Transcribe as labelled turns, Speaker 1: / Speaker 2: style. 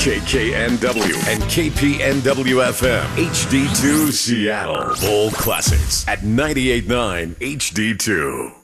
Speaker 1: KKNW and KPNW FM, HD2 Seattle. Full classics at 98.9 HD2.